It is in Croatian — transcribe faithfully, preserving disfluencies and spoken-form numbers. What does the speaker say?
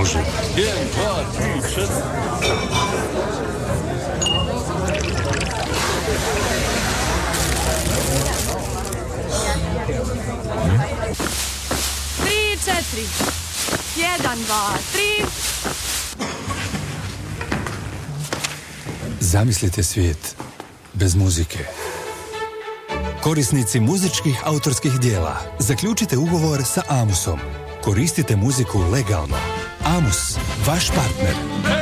može. Jedan, dva, tri, četiri. Tri, četiri. Jedan, dva, tri. Zamislite svijet bez muzike. Korisnici muzičkih autorskih dijela, zaključite ugovor sa Amusom. Koristite muziku legalno. Amus, vaš partner.